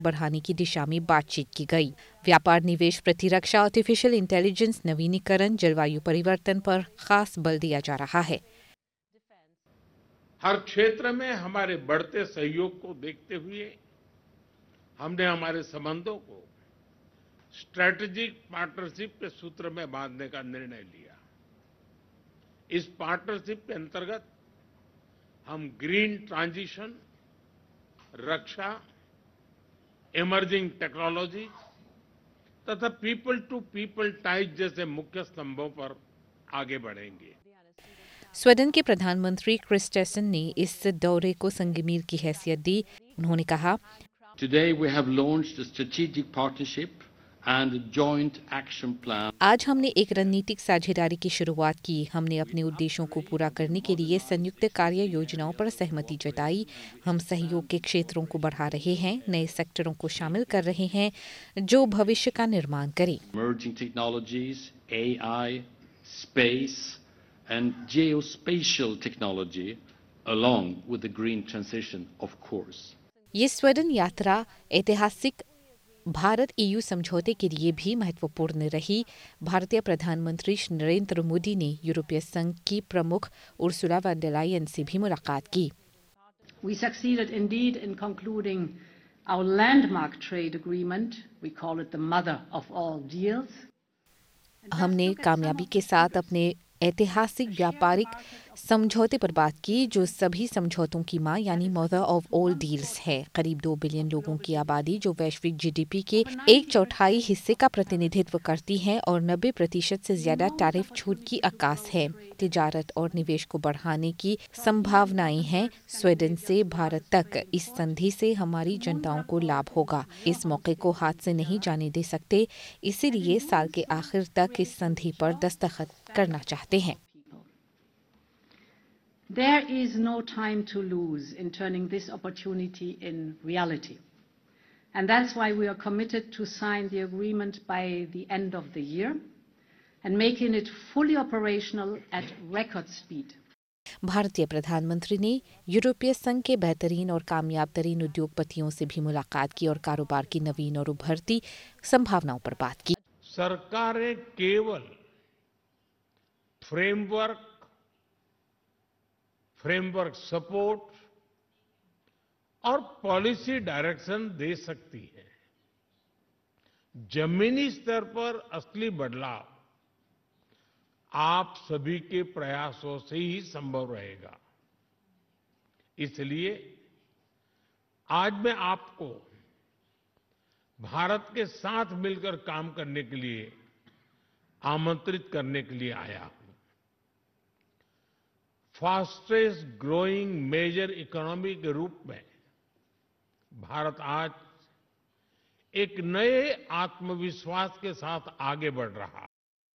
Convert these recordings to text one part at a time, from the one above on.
बढ़ाने की दिशा में बातचीत की गई। व्यापार, निवेश, प्रतिरक्षा, आर्टिफिशियल इंटेलिजेंस, नवीनीकरण, जलवायु परिवर्तन पर खास बल दिया जा रहा है। हर क्षेत्र में हमारे बढ़ते सहयोग को देखते हुए हमने हमारे संबंधों को स्ट्रैटेजिक पार्टनरशिप के सूत्र में बांधने का निर्णय लिया। इस पार्टनरशिप के अंतर्गत हम ग्रीन ट्रांजिशन, रक्षा, इमर्जिंग टेक्नोलॉजी तथा पीपल टू पीपल टाइज जैसे मुख्य स्तंभों पर आगे बढ़ेंगे। स्वीडन के प्रधानमंत्री क्रिस्टेसन ने इस दौरे को संगमीर की हैसियत दी। उन्होंने कहा, Today we have launched a strategic partnership and a joint action plan. आज हमने एक रणनीतिक साझेदारी की शुरुआत की। हमने अपने उद्देश्यों को पूरा करने के लिए संयुक्त कार्य योजनाओं पर सहमति जताई। हम सहयोग के क्षेत्रों को बढ़ा रहे हैं, नए सेक्टरों को शामिल कर रहे हैं जो भविष्य का निर्माण करें। Emerging technologies, AI, space and geospatial technology along with the green transition, of course. ये स्वीडन यात्रा ऐतिहासिक भारत EU समझौते के लिए भी महत्वपूर्ण रही। भारतीय प्रधानमंत्री श्री नरेंद्र मोदी ने यूरोपीय संघ की प्रमुख उर्सुला वॉन डर लायन से भी मुलाकात की। We succeeded indeed in concluding our landmark trade agreement. We call it the mother of all deals. हमने कामयाबी के साथ अपने ऐतिहासिक व्यापारिक समझौते पर बात की जो सभी समझौतों की मां यानी मदर ऑफ ऑल डील्स है। करीब 2 बिलियन लोगों की आबादी जो वैश्विक GDP के 1/4 हिस्से का प्रतिनिधित्व करती है और 90% से ज्यादा टैरिफ छूट की आकाश है। तिजारत और निवेश को बढ़ाने की संभावनाएं हैं। स्वीडन से भारत तक इस संधि से हमारी जनताओं को लाभ होगा। इस मौके को हाथ से नहीं जाने दे सकते, इसीलिए साल के आखिर तक इस संधि पर दस्तखत करना चाहते हैं। There is no time to lose in turning this opportunity in reality. And that's why we are committed to sign the agreement by the end of the year and making it fully operational at record speed. भारतीय प्रधानमंत्री ने यूरोपीय संघ के बेहतरीन और कामयाब तरीन उद्योगपतियों से भी मुलाकात की और कारोबार की नवीन और उभरती संभावनाओं पर बात की। सरकारें केवल फ्रेमवर्क सपोर्ट और पॉलिसी डायरेक्शन दे सकती है। जमीनी स्तर पर असली बदलाव आप सभी के प्रयासों से ही संभव रहेगा। इसलिए आज मैं आपको भारत के साथ मिलकर काम करने के लिए आमंत्रित करने के लिए आया हूं। फास्टेस्ट ग्रोइंग मेजर इकोनॉमी के रूप में भारत आज एक नए आत्मविश्वास के साथ आगे बढ़ रहा है।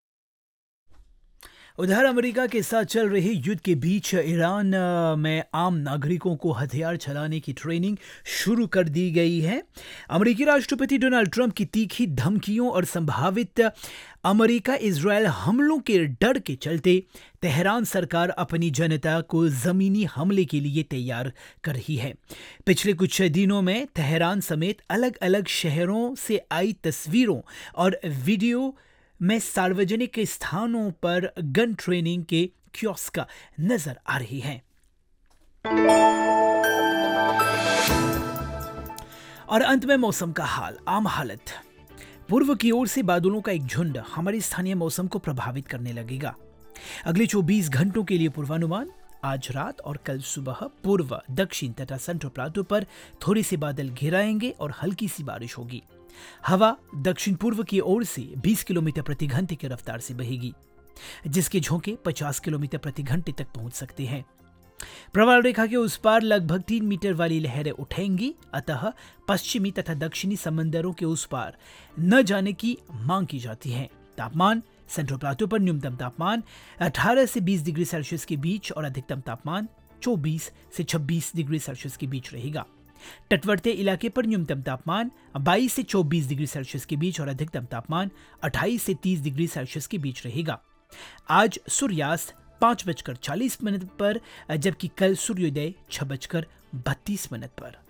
उधर अमेरिका के साथ चल रहे युद्ध के बीच ईरान में आम नागरिकों को हथियार चलाने की ट्रेनिंग शुरू कर दी गई है। अमेरिकी राष्ट्रपति डोनाल्ड ट्रंप की तीखी धमकियों और संभावित अमेरिका इजरायल हमलों के डर के चलते तेहरान सरकार अपनी जनता को जमीनी हमले के लिए तैयार कर रही है। पिछले कुछ दिनों में तेहरान समेत अलग अलग शहरों से आई तस्वीरों और वीडियो में सार्वजनिक स्थानों पर गन ट्रेनिंग के कियोस्क नजर आ रही हैं। और अंत में मौसम का हाल, आम हालत। पूर्व की ओर से बादलों का एक झुंड हमारे स्थानीय मौसम को प्रभावित करने लगेगा। अगले 24 घंटों के लिए पूर्वानुमान, आज रात और कल सुबह पूर्व, दक्षिण तथा सेंट्रल प्लाटो पर थोड़े से बादल घिराएंगे और हल्की सी बारिश होगी। हवा दक्षिण पूर्व की ओर से 20 किलोमीटर प्रति घंटे की रफ्तार से बहेगी, जिसके झोंके 50 किलोमीटर प्रति घंटे तक पहुंच सकते हैं। प्रवाल रेखा के उस पार लगभग 3 मीटर वाली लहरें उठेंगी, अतः पश्चिमी तथा दक्षिणी समंदरों के उस पार न जाने की मांग की जाती है। तापमान, सेंट्रल प्लाटो पर न्यूनतम तापमान 18 से 20 डिग्री सेल्सियस के बीच और अधिकतम तापमान 24 से 26 डिग्री सेल्सियस के बीच रहेगा। तटवर्ती इलाके पर न्यूनतम तापमान 22 से 24 डिग्री सेल्सियस के बीच और अधिकतम तापमान 28 से 30 डिग्री सेल्सियस के बीच रहेगा। आज सूर्यास्त 5:40 पर, जबकि कल सूर्योदय 6:32 पर।